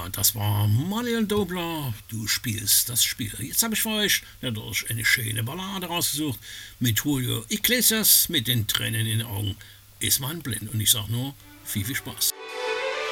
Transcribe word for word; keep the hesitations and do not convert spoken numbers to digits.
Ja, das war Manuel Dobler, du spielst das Spiel. Jetzt habe ich für euch natürlich eine schöne Ballade rausgesucht mit Julio Iglesias mit den Tränen in den Augen. Ist man blind und ich sag nur, viel, viel Spaß.